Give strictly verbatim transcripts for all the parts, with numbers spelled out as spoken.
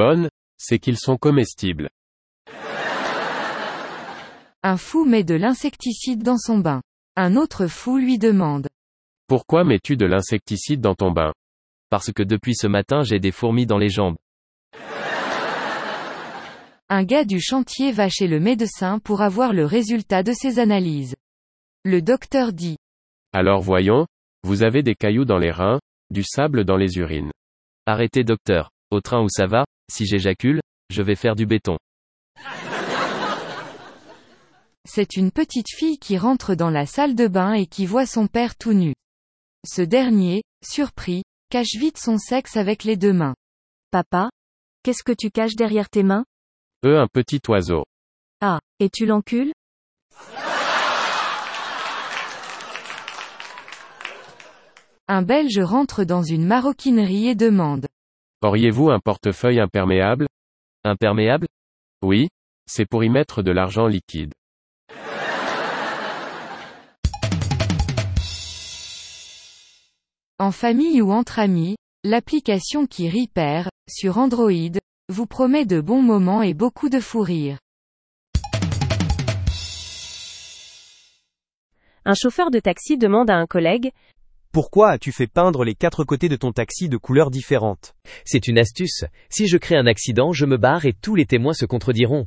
bonne, c'est qu'ils sont comestibles. Un fou met de l'insecticide dans son bain. Un autre fou lui demande. Pourquoi mets-tu de l'insecticide dans ton bain? Parce que depuis ce matin j'ai des fourmis dans les jambes. Un gars du chantier va chez le médecin pour avoir le résultat de ses analyses. Le docteur dit. Alors voyons, vous avez des cailloux dans les reins, du sable dans les urines. Arrêtez docteur, au train où ça va, si j'éjacule, je vais faire du béton. C'est une petite fille qui rentre dans la salle de bain et qui voit son père tout nu. Ce dernier, surpris, cache vite son sexe avec les deux mains. Papa? Qu'est-ce que tu caches derrière tes mains? Eux un petit oiseau. Ah, et tu l'encules? Un Belge rentre dans une maroquinerie et demande. Auriez-vous un portefeuille imperméable? Imperméable? Oui, c'est pour y mettre de l'argent liquide. En famille ou entre amis, l'application qui rit perd, sur Android, vous promet de bons moments et beaucoup de fou rire. Un chauffeur de taxi demande à un collègue. Pourquoi as-tu fait peindre les quatre côtés de ton taxi de couleurs différentes? C'est une astuce. Si je crée un accident, je me barre et tous les témoins se contrediront.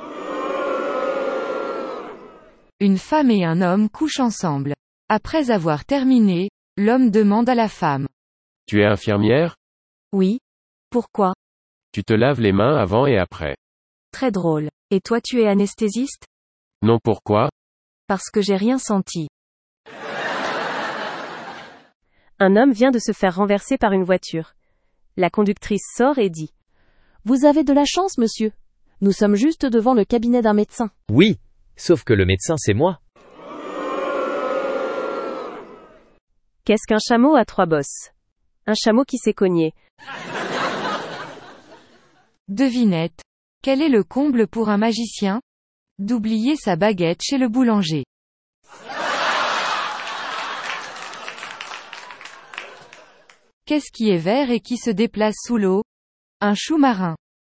Une femme et un homme couchent ensemble. Après avoir terminé, l'homme demande à la femme. Tu es infirmière? Oui. Pourquoi? Tu te laves les mains avant et après. Très drôle. Et toi tu es anesthésiste? Non, pourquoi? Parce que j'ai rien senti. Un homme vient de se faire renverser par une voiture. La conductrice sort et dit. Vous avez de la chance, monsieur. Nous sommes juste devant le cabinet d'un médecin. Oui, sauf que le médecin c'est moi. Qu'est-ce qu'un chameau à trois bosses? Un chameau qui s'est cogné. Devinette. Quel est le comble pour un magicien? D'oublier sa baguette chez le boulanger. Qu'est-ce qui est vert et qui se déplace sous l'eau? Un chou marin.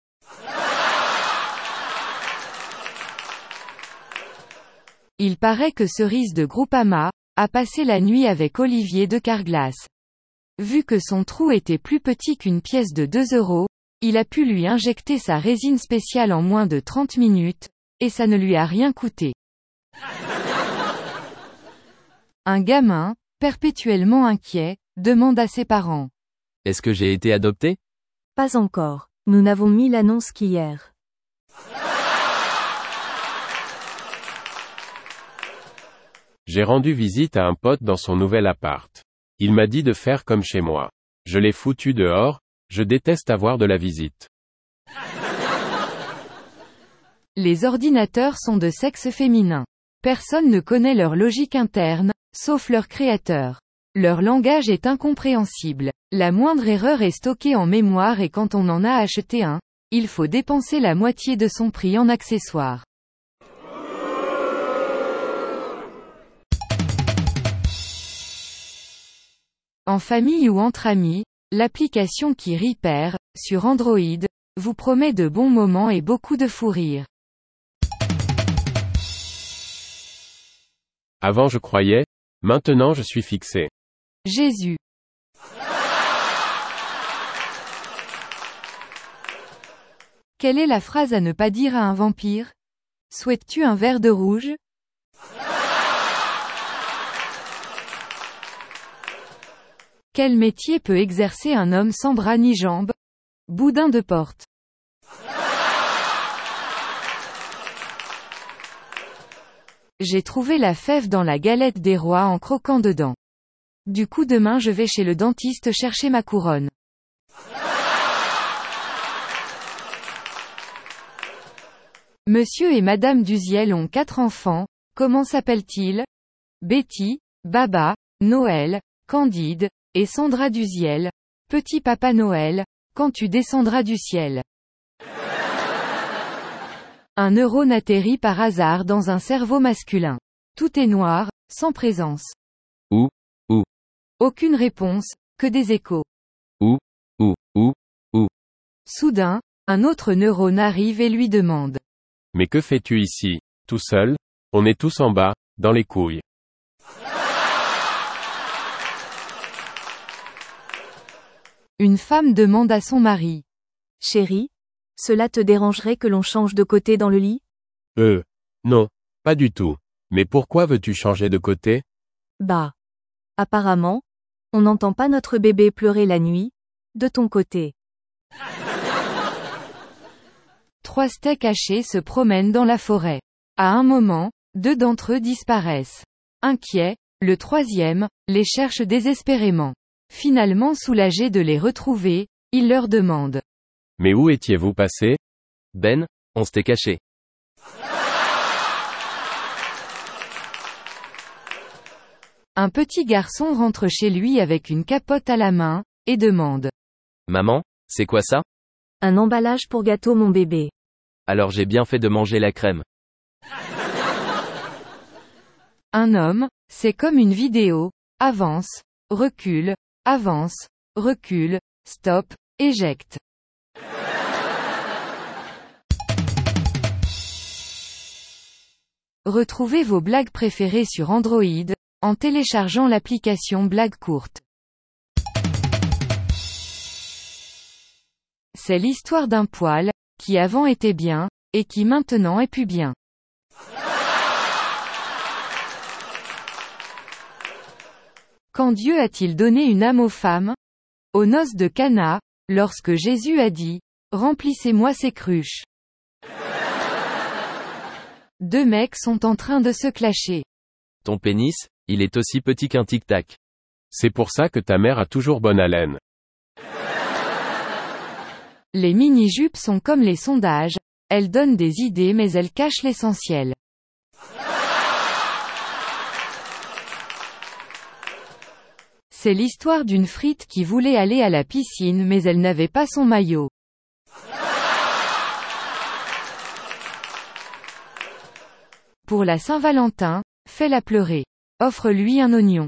Il paraît que Cerise de Groupama a passé la nuit avec Olivier de Carglass. Vu que son trou était plus petit qu'une pièce de deux euros, il a pu lui injecter sa résine spéciale en moins de trente minutes, et ça ne lui a rien coûté. Un gamin, perpétuellement inquiet, demande à ses parents. Est-ce que j'ai été adopté? Pas encore. Nous n'avons mis l'annonce qu'hier. J'ai rendu visite à un pote dans son nouvel appart. Il m'a dit de faire comme chez moi. Je l'ai foutu dehors, je déteste avoir de la visite. Les ordinateurs sont de sexe féminin. Personne ne connaît leur logique interne, sauf leur créateur. Leur langage est incompréhensible. La moindre erreur est stockée en mémoire et quand on en a acheté un, il faut dépenser la moitié de son prix en accessoires. En famille ou entre amis, l'application qui rit perd, sur Android, vous promet de bons moments et beaucoup de fou rire. Avant je croyais, maintenant je suis fixé. Jésus. Quelle est la phrase à ne pas dire à un vampire? Souhaites-tu un verre de rouge? Quel métier peut exercer un homme sans bras ni jambes? Boudin de porte. J'ai trouvé la fève dans la galette des rois en croquant dedans. Du coup demain je vais chez le dentiste chercher ma couronne. Monsieur et Madame Duziel ont quatre enfants, comment s'appellent-ils? Betty, Baba, Noël, Candide, et Sandra Duziel. Petit Papa Noël, quand tu descendras du ciel. Un neurone atterrit par hasard dans un cerveau masculin. Tout est noir, sans présence. Où? Où? Aucune réponse, que des échos. Où? Où? Où? Où? Soudain, Un autre neurone arrive et lui demande. Mais que fais-tu ici, tout seul? On est tous en bas, dans les couilles. Une femme demande à son mari. Chérie, cela te dérangerait que l'on change de côté dans le lit? Euh. Non. Pas du tout. Mais pourquoi veux-tu changer de côté? Bah. Apparemment, on n'entend pas notre bébé pleurer la nuit, de ton côté. Trois steaks hachés se promènent dans la forêt. À un moment, deux d'entre eux disparaissent. Inquiet, le troisième, les cherche désespérément. Finalement soulagé de les retrouver, il leur demande. Mais où étiez-vous passé? Ben, on s'était caché. Un petit garçon rentre chez lui avec une capote à la main, et demande. Maman, c'est quoi ça? Un emballage pour gâteau mon bébé. Alors j'ai bien fait de manger la crème. Un homme, c'est comme une vidéo, avance, recule, avance, recule, stop, éjecte. Retrouvez vos blagues préférées sur Android, en téléchargeant l'application Blagues courtes. C'est l'histoire d'un poil, qui avant était bien, et qui maintenant est plus bien. Quand Dieu a-t-il donné une âme aux femmes? Aux noces de Cana, lorsque Jésus a dit, « Remplissez-moi ces cruches ». Deux mecs sont en train de se clasher. Ton pénis, il est aussi petit qu'un tic-tac. C'est pour ça que ta mère a toujours bonne haleine. Les mini-jupes sont comme les sondages, elles donnent des idées mais elles cachent l'essentiel. C'est l'histoire d'une frite qui voulait aller à la piscine mais elle n'avait pas son maillot. Pour la Saint-Valentin, fais-la pleurer. Offre-lui un oignon.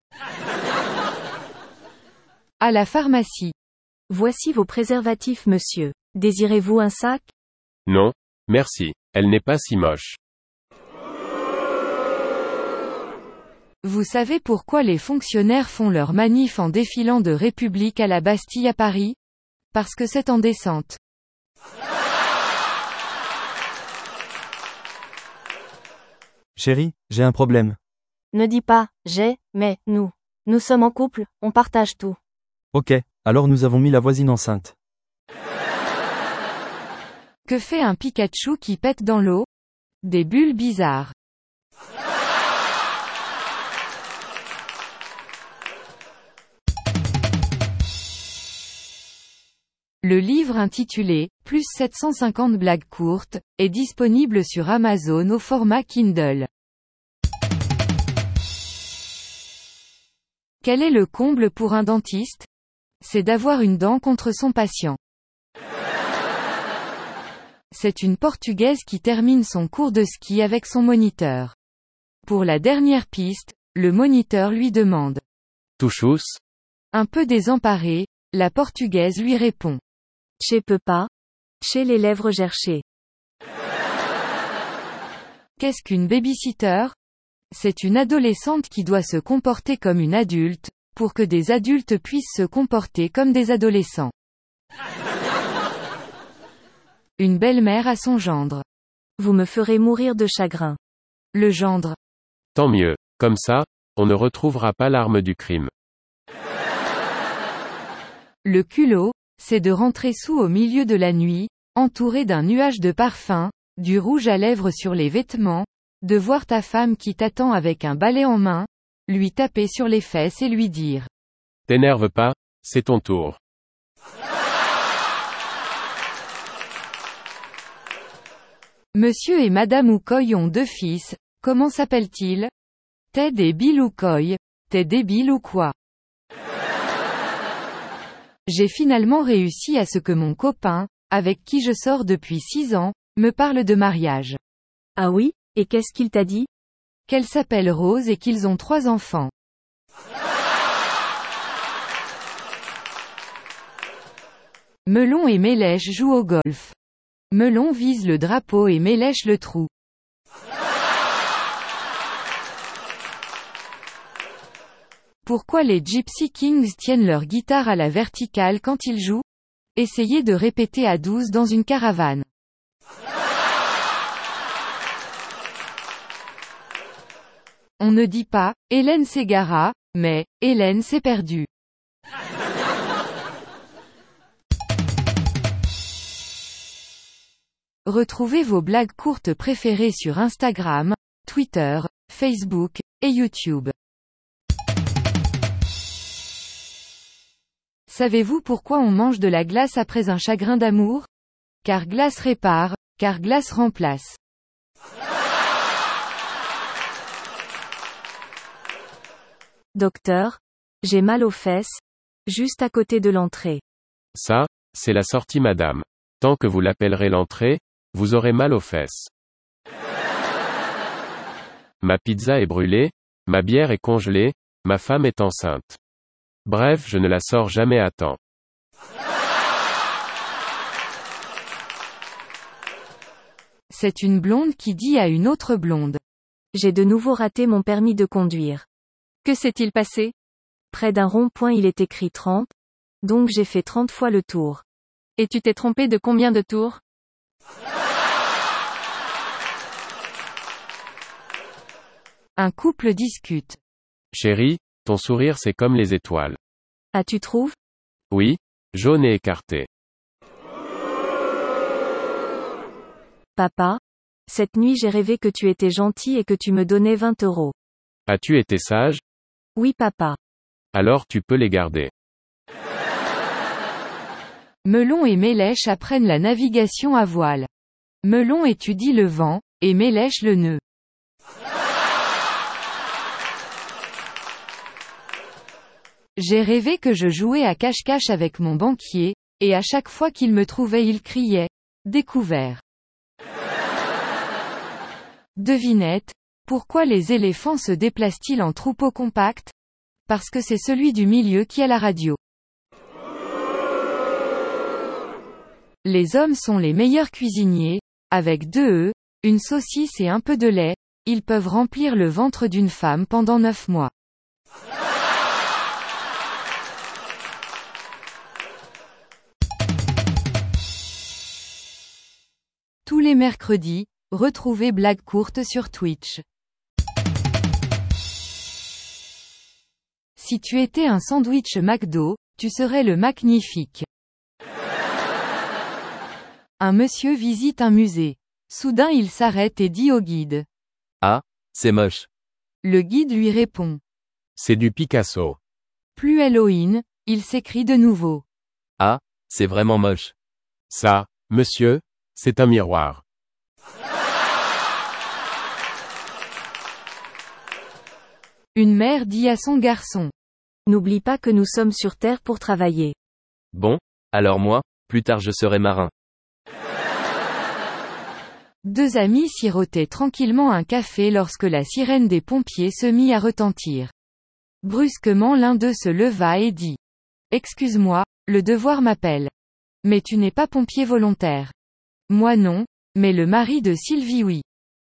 À la pharmacie. Voici vos préservatifs monsieur. Désirez-vous un sac? Non, merci. Elle n'est pas si moche. Vous savez pourquoi les fonctionnaires font leur manif en défilant de République à la Bastille à Paris? Parce que c'est en descente. Chérie, j'ai un problème. Ne dis pas, j'ai, mais, nous. Nous sommes en couple, on partage tout. Ok, alors nous avons mis la voisine enceinte. Que fait un Pikachu qui pète dans l'eau? Des bulles bizarres. Le livre intitulé « Plus sept cent cinquante blagues courtes » est disponible sur Amazon au format Kindle. Quel est le comble pour un dentiste? C'est d'avoir une dent contre son patient. C'est une Portugaise qui termine son cours de ski avec son moniteur. Pour la dernière piste, le moniteur lui demande. Touchous? Un peu désemparée, la Portugaise lui répond. Chez peux pas. Chez les lèvres gerchées. Qu'est-ce qu'une babysitter? C'est une adolescente qui doit se comporter comme une adulte, pour que des adultes puissent se comporter comme des adolescents. Une belle-mère à son gendre. Vous me ferez mourir de chagrin. Le gendre. Tant mieux. Comme ça, on ne retrouvera pas l'arme du crime. Le culot, c'est de rentrer sous au milieu de la nuit, entouré d'un nuage de parfum, du rouge à lèvres sur les vêtements, de voir ta femme qui t'attend avec un balai en main, lui taper sur les fesses et lui dire. T'énerve pas, c'est ton tour. Monsieur et Madame Oukoy ont deux fils, comment s'appellent-ils? Ted et Bill Oukoy. T'es débile ou quoi? J'ai finalement réussi à ce que mon copain, avec qui je sors depuis six ans, me parle de mariage. Ah oui, et qu'est-ce qu'il t'a dit? Qu'elle s'appelle Rose et qu'ils ont trois enfants. Melon et Mélèche jouent au golf. Melon vise le drapeau et Mélèche le trou. Pourquoi les Gypsy Kings tiennent leur guitare à la verticale quand ils jouent? Essayez de répéter à douze dans une caravane. On ne dit pas « Hélène s'égara », mais « Hélène s'est perdue ». Retrouvez vos blagues courtes préférées sur Instagram, Twitter, Facebook, et YouTube. Savez-vous pourquoi on mange de la glace après un chagrin d'amour? Car glace répare, car glace remplace. Docteur, j'ai mal aux fesses, juste à côté de l'entrée. Ça, c'est la sortie madame. Tant que vous l'appellerez l'entrée, vous aurez mal aux fesses. Ma pizza est brûlée, ma bière est congelée, ma femme est enceinte. Bref, je ne la sors jamais à temps. C'est une blonde qui dit à une autre blonde. J'ai de nouveau raté mon permis de conduire. Que s'est-il passé? Près d'un rond-point il est écrit trente, donc j'ai fait trente fois le tour. Et tu t'es trompé de combien de tours? Un couple discute. Chérie, ton sourire c'est comme les étoiles. Ah, tu trouves? Oui, jaune et écarté. Papa, cette nuit j'ai rêvé que tu étais gentil et que tu me donnais vingt euros. As-tu été sage? Oui papa. Alors tu peux les garder. Melon et Mélèche apprennent la navigation à voile. Melon étudie le vent, et Mélèche le nœud. J'ai rêvé que je jouais à cache-cache avec mon banquier, et à chaque fois qu'il me trouvait il criait « Découvert ». Devinette, pourquoi les éléphants se déplacent-ils en troupeau compact? Parce que c'est celui du milieu qui a la radio. Les hommes sont les meilleurs cuisiniers, avec deux œufs, une saucisse et un peu de lait, ils peuvent remplir le ventre d'une femme pendant neuf mois. Tous les mercredis, retrouvez Blagues courtes sur Twitch. Si tu étais un sandwich McDo, tu serais le magnifique. Un monsieur visite un musée. Soudain il s'arrête et dit au guide. Ah, c'est moche. Le guide lui répond. C'est du Picasso. Plus Halloween, il s'écrie de nouveau. Ah, c'est vraiment moche. Ça, monsieur, c'est un miroir. Une mère dit à son garçon. N'oublie pas que nous sommes sur Terre pour travailler. Bon, alors moi, plus tard je serai marin. Deux amis sirotaient tranquillement un café lorsque la sirène des pompiers se mit à retentir. Brusquement l'un d'eux se leva et dit. Excuse-moi, le devoir m'appelle. Mais tu n'es pas pompier volontaire. Moi non, mais le mari de Sylvie oui.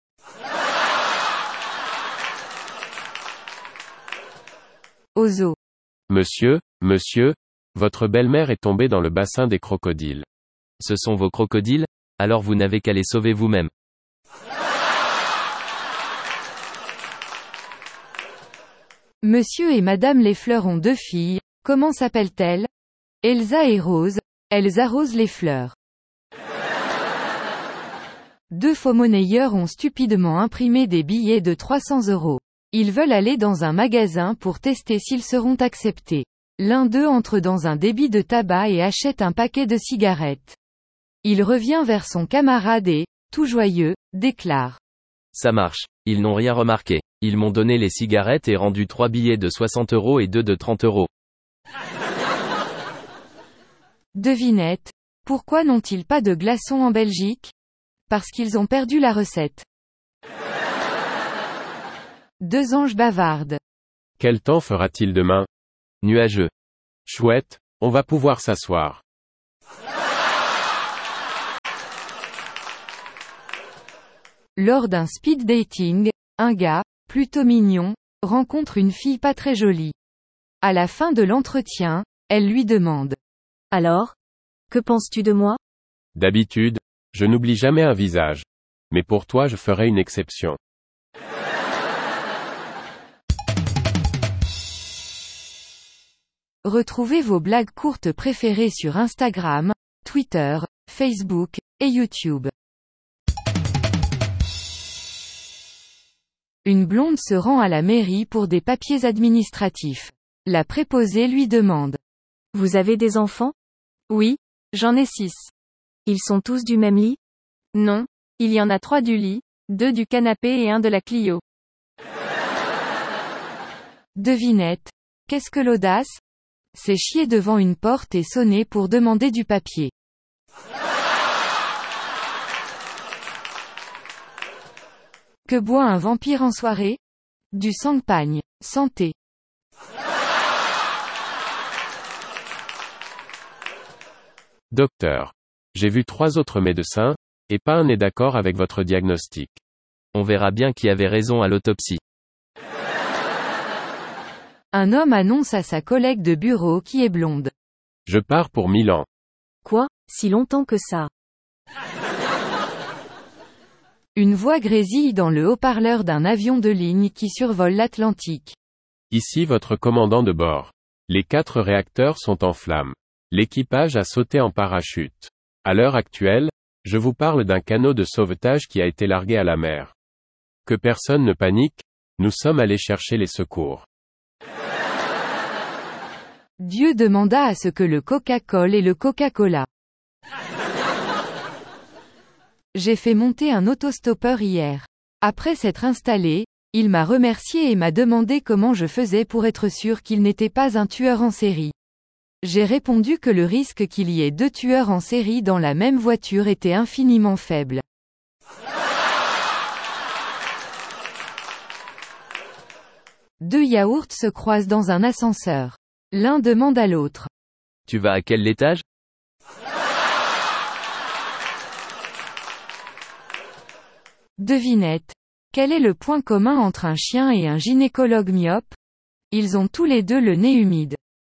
Au zoo. Monsieur, monsieur, votre belle-mère est tombée dans le bassin des crocodiles. Ce sont vos crocodiles? Alors vous n'avez qu'à les sauver vous-même. Monsieur et Madame les fleurs ont deux filles, comment s'appellent-elles? Elsa et Rose, elles arrosent les fleurs. Deux faux monnayeurs ont stupidement imprimé des billets de trois cents euros. Ils veulent aller dans un magasin pour tester s'ils seront acceptés. L'un d'eux entre dans un débit de tabac et achète un paquet de cigarettes. Il revient vers son camarade et, tout joyeux, déclare. Ça marche. Ils n'ont rien remarqué. Ils m'ont donné les cigarettes et rendu trois billets de soixante euros et deux de trente euros. Devinette. Pourquoi n'ont-ils pas de glaçons en Belgique? Parce qu'ils ont perdu la recette. Deux anges bavardent. Quel temps fera-t-il demain? Nuageux. Chouette, on va pouvoir s'asseoir. Lors d'un speed dating, un gars, plutôt mignon, rencontre une fille pas très jolie. À la fin de l'entretien, elle lui demande. Alors? Que penses-tu de moi? D'habitude, je n'oublie jamais un visage. Mais pour toi je ferai une exception. Retrouvez vos blagues courtes préférées sur Instagram, Twitter, Facebook, et YouTube. Une blonde se rend à la mairie pour des papiers administratifs. La préposée lui demande. Vous avez des enfants? Oui, j'en ai six. Ils sont tous du même lit? Non, il y en a trois du lit, deux du canapé et un de la Clio. Devinette. Qu'est-ce que l'audace? C'est chier devant une porte et sonner pour demander du papier. Que boit un vampire en soirée? Du champagne. Santé. Docteur. J'ai vu trois autres médecins, et pas un n'est d'accord avec votre diagnostic. On verra bien qui avait raison à l'autopsie. Un homme annonce à sa collègue de bureau qui est blonde. Je pars pour Milan. Quoi, si longtemps que ça? Une voix grésille dans le haut-parleur d'un avion de ligne qui survole l'Atlantique. Ici votre commandant de bord. Les quatre réacteurs sont en flammes. L'équipage a sauté en parachute. À l'heure actuelle, je vous parle d'un canot de sauvetage qui a été largué à la mer. Que personne ne panique, nous sommes allés chercher les secours. Dieu demanda à ce que le Coca-Cola et le Coca-Cola. J'ai fait monter un autostoppeur hier. Après s'être installé, il m'a remercié et m'a demandé comment je faisais pour être sûr qu'il n'était pas un tueur en série. J'ai répondu que le risque qu'il y ait deux tueurs en série dans la même voiture était infiniment faible. Deux yaourts se croisent dans un ascenseur. L'un demande à l'autre. Tu vas à quel étage? Devinette. Quel est le point commun entre un chien et un gynécologue myope? Ils ont tous les deux le nez humide.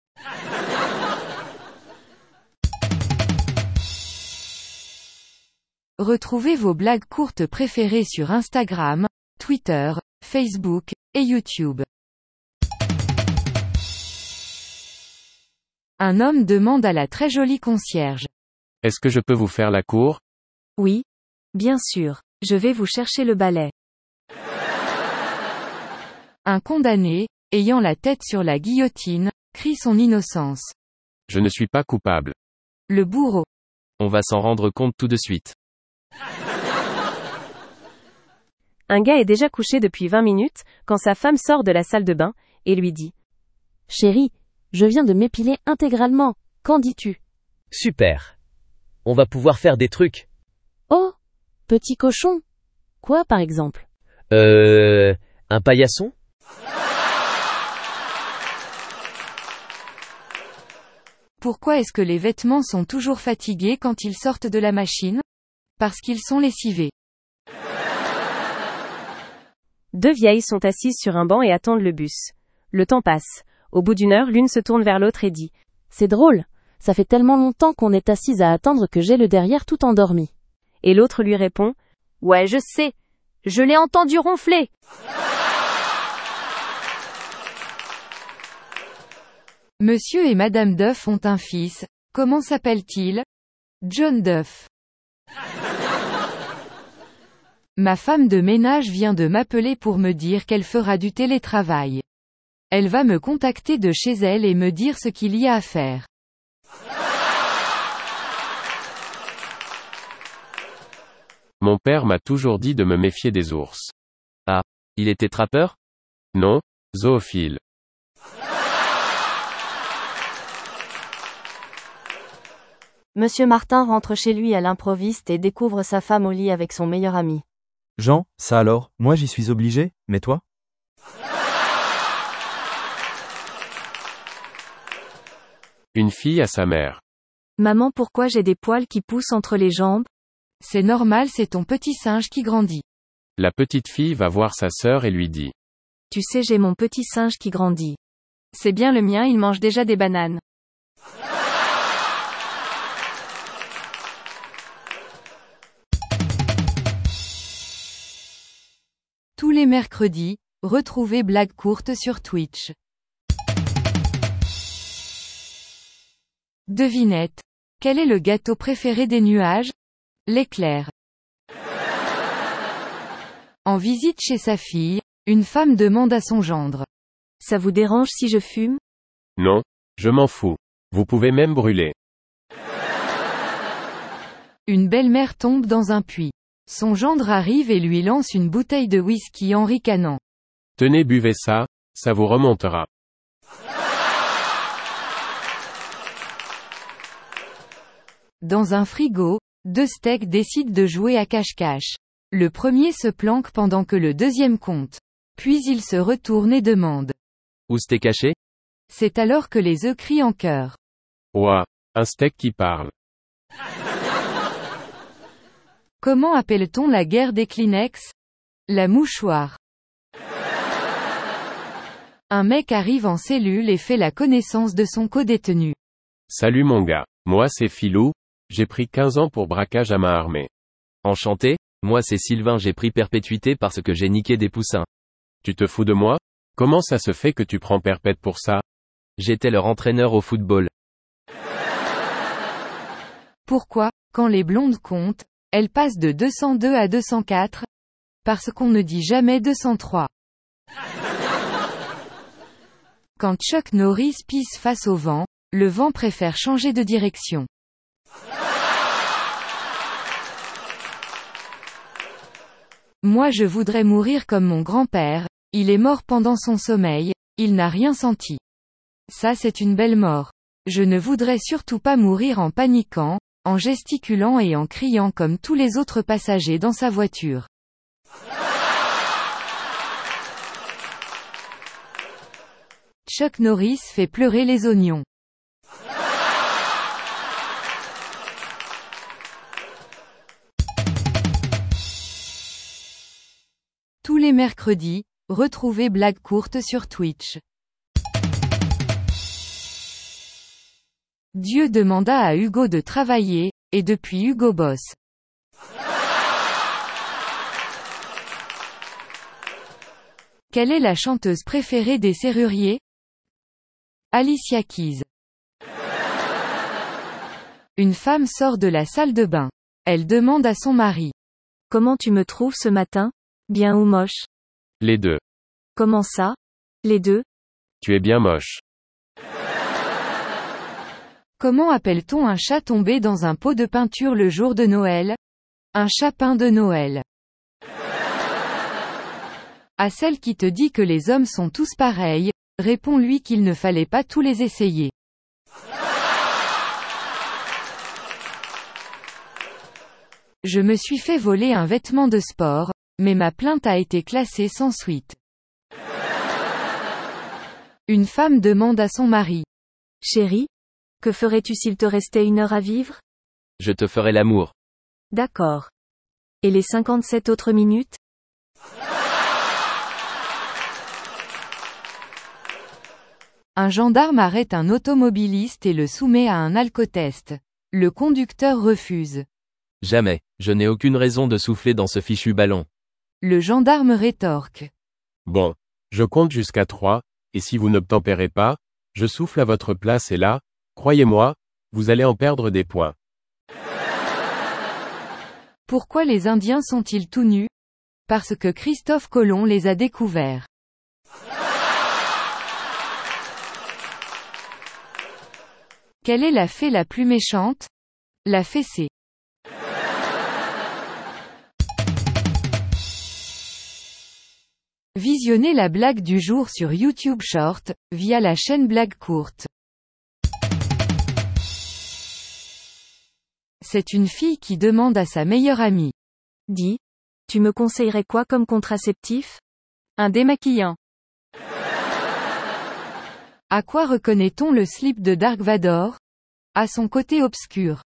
Retrouvez vos blagues courtes préférées sur Instagram, Twitter, Facebook, et YouTube. Un homme demande à la très jolie concierge. Est-ce que je peux vous faire la cour? Oui. Bien sûr. Je vais vous chercher le balai. Un condamné, ayant la tête sur la guillotine, crie son innocence. Je ne suis pas coupable. Le bourreau. On va s'en rendre compte tout de suite. Un gars est déjà couché depuis vingt minutes, quand sa femme sort de la salle de bain, et lui dit. Chérie, je viens de m'épiler intégralement, qu'en dis-tu? Super. On va pouvoir faire des trucs. Oh, petit cochon. Quoi par exemple? Euh... Un paillasson? Pourquoi est-ce que les vêtements sont toujours fatigués quand ils sortent de la machine? Parce qu'ils sont lessivés. Deux vieilles sont assises sur un banc et attendent le bus. Le temps passe. Au bout d'une heure, l'une se tourne vers l'autre et dit. C'est drôle. Ça fait tellement longtemps qu'on est assise à attendre que j'ai le derrière tout endormi. Et l'autre lui répond. Ouais, je sais. Je l'ai entendu ronfler. Monsieur et Madame Duff ont un fils. Comment s'appelle-t-il? John Duff. Ma femme de ménage vient de m'appeler pour me dire qu'elle fera du télétravail. Elle va me contacter de chez elle et me dire ce qu'il y a à faire. Mon père m'a toujours dit de me méfier des ours. Ah, il était trappeur? Non, zoophile. Monsieur Martin rentre chez lui à l'improviste et découvre sa femme au lit avec son meilleur ami. Jean, ça alors, moi j'y suis obligé, mais toi? Une fille à sa mère. Maman, pourquoi j'ai des poils qui poussent entre les jambes? C'est normal, c'est ton petit singe qui grandit. La petite fille va voir sa sœur et lui dit. Tu sais, j'ai mon petit singe qui grandit. C'est bien le mien, il mange déjà des bananes. Tous les mercredis, retrouvez Blague courte sur Twitch. Devinette. Quel est le gâteau préféré des nuages? L'éclair. En visite chez sa fille, une femme demande à son gendre. Ça vous dérange si je fume? Non, je m'en fous. Vous pouvez même brûler. Une belle-mère tombe dans un puits. Son gendre arrive et lui lance une bouteille de whisky en ricanant. Tenez, buvez ça, ça vous remontera. Dans un frigo, deux steaks décident de jouer à cache-cache. Le premier se planque pendant que le deuxième compte. Puis il se retourne et demande. Où c'était caché? C'est alors que les œufs crient en chœur. Ouah, un steak qui parle. Comment appelle-t-on la guerre des Kleenex? La mouchoir. Un mec arrive en cellule et fait la connaissance de son codétenu. Salut mon gars, moi c'est Philou, j'ai pris quinze ans pour braquage à main armée. Enchanté, moi c'est Sylvain, j'ai pris perpétuité parce que j'ai niqué des poussins. Tu te fous de moi? Comment ça se fait que tu prends perpète pour ça? J'étais leur entraîneur au football. Pourquoi, quand les blondes comptent, elles passent de deux cent deux à deux cent quatre? Parce qu'on ne dit jamais deux cent trois. Quand Chuck Norris pisse face au vent, le vent préfère changer de direction. Moi je voudrais mourir comme mon grand-père, il est mort pendant son sommeil, il n'a rien senti. Ça c'est une belle mort. Je ne voudrais surtout pas mourir en paniquant, en gesticulant et en criant comme tous les autres passagers dans sa voiture. Chuck Norris fait pleurer les oignons. Tous les mercredis, retrouvez Blague courte sur Twitch. Dieu demanda à Hugo de travailler, et depuis Hugo bosse. Quelle est la chanteuse préférée des serruriers? Alicia Keys. Une femme sort de la salle de bain. Elle demande à son mari. Comment tu me trouves ce matin? Bien ou moche? Les deux. Comment ça? Les deux? Tu es bien moche. Comment appelle-t-on un chat tombé dans un pot de peinture le jour de Noël? Un chapin de Noël. À celle qui te dit que les hommes sont tous pareils, réponds-lui qu'il ne fallait pas tous les essayer. Je me suis fait voler un vêtement de sport, mais ma plainte a été classée sans suite. Une femme demande à son mari. Chérie, que ferais-tu s'il te restait une heure à vivre? Je te ferai l'amour. D'accord. Et les cinquante-sept autres minutes? Un gendarme arrête un automobiliste et le soumet à un alcotest. Le conducteur refuse. Jamais, je n'ai aucune raison de souffler dans ce fichu ballon. Le gendarme rétorque. Bon, je compte jusqu'à trois, et si vous n'obtempérez pas, je souffle à votre place et là, croyez-moi, vous allez en perdre des points. Pourquoi les Indiens sont-ils tout nus? Parce que Christophe Colomb les a découverts. Quelle est la fée la plus méchante? La fessée. Visionnez la blague du jour sur YouTube Short, via la chaîne Blague courte. C'est une fille qui demande à sa meilleure amie. Dis, tu me conseillerais quoi comme contraceptif? Un démaquillant. À quoi reconnaît-on le slip de Dark Vador? À son côté obscur.